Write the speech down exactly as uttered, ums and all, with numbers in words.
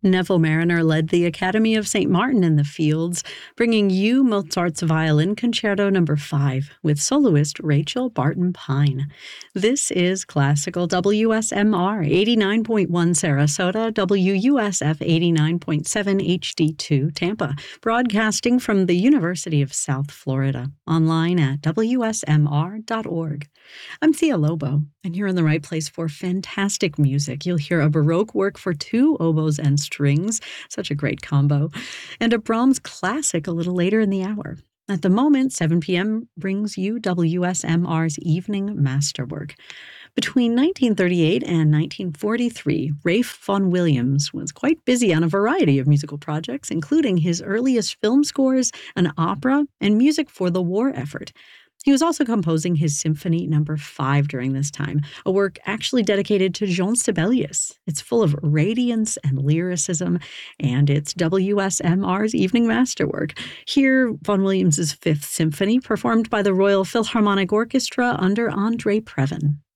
Neville Mariner led the Academy of Saint Martin in the Fields, bringing you Mozart's Violin Concerto number five with soloist Rachel Barton Pine. This is Classical W S M R eighty-nine point one Sarasota, W U S F eighty-nine point seven H D two Tampa, broadcasting from the University of South Florida, online at W S M R dot org. I'm Thea Lobo, and you're in the right place for fantastic music. You'll hear a Baroque work for two oboes and strings, such a great combo, and a Brahms classic a little later in the hour. At the moment, seven p.m. brings you W S M R's Evening Masterwork. Between nineteen thirty-eight and nineteen forty-three, Ralph Vaughan Williams was quite busy on a variety of musical projects, including his earliest film scores, an opera, and music for the war effort. He was also composing his Symphony Number five during this time, a work actually dedicated to Jean Sibelius. It's full of radiance and lyricism, and it's W S M R's Evening Masterwork. Here, Vaughan Williams' Fifth Symphony, performed by the Royal Philharmonic Orchestra under Andre Previn.